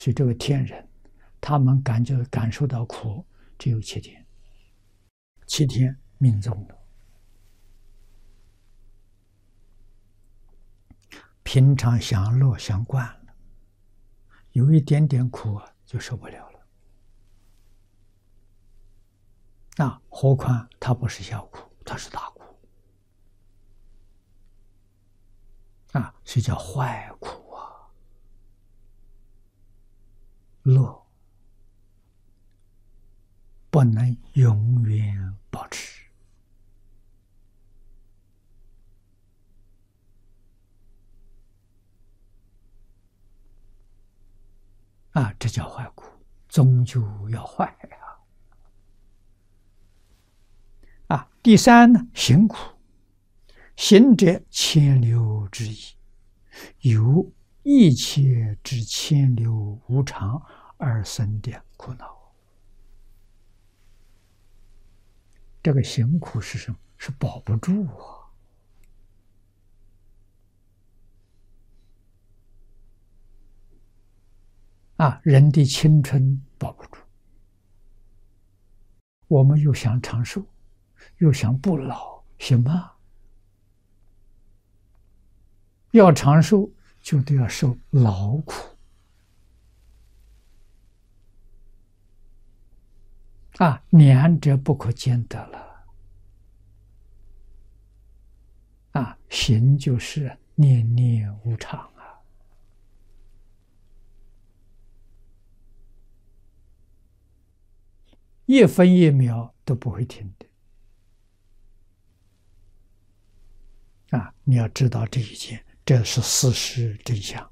所以这个天人，他们感受到苦只有7天，7天命中了。平常享乐享惯了，有一点点苦就受不了了。何况它不是小苦，它是大苦所以叫坏苦乐不能永远保持这叫坏苦，终究要坏第三呢，行苦，行者千流之意，由一切之千流无常而生的苦恼。这个行苦是什么？是保不住人的青春保不住，我们又想长寿，又想不老，行吗？要长寿就得要受劳苦两者不可兼得了行就是念念无常一分一秒都不会停的你要知道这一件，这是事实真相。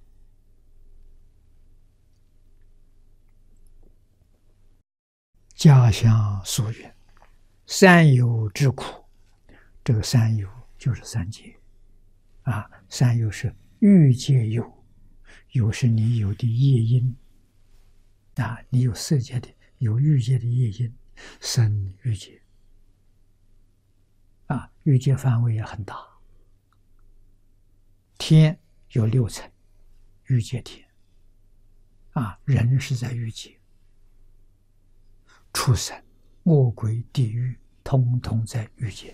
家乡所云：三有之苦。这个三有就是三界三有是欲界有，有是你有的业因你有色界的，有欲界的业因，生欲界欲界范围也很大。天有6层，欲界天人是在欲界，畜生、恶鬼、地狱，通通在欲界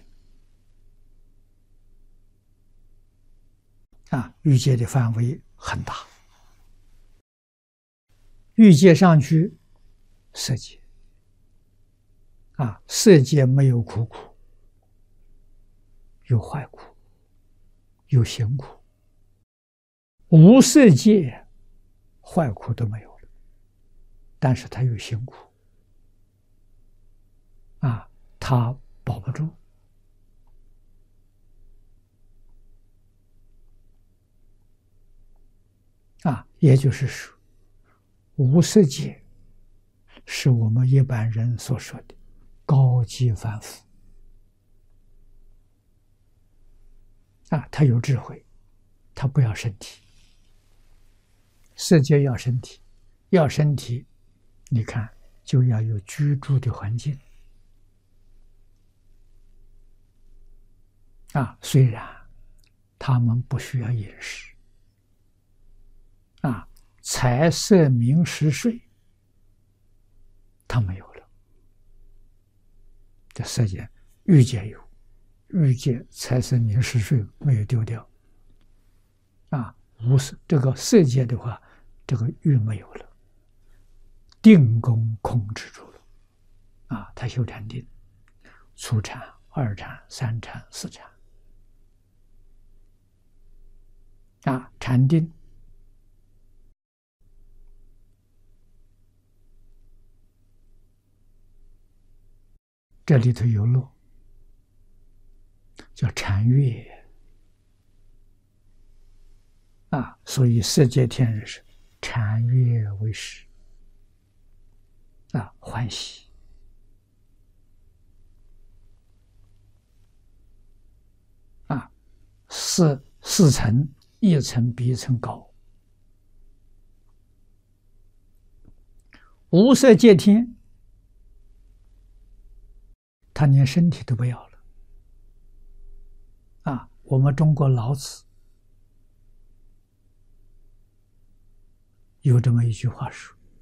欲界的范围很大。欲界上去，色界色界没有苦，有坏苦，有行苦。无色界坏苦都没有了，但是它有行苦它保不住也就是说，无色界是我们一般人所说的高级凡夫他有智慧，他不要身体。色界要身体，要身体，你看就要有居住的环境虽然他们不需要饮食财色名食睡他没有了。这色界欲界有，欲界财色名食睡没有丢掉无色这个色界的话，这个欲没有了，定功控制住了他修禅定，初禅、二禅、三禅、四禅禅定这里头有乐，叫禅悦所以色界天人是禅悦为食欢喜四层，一层比一层高。无色界天，他连身体都不要了我们中国老子有这么一句话说：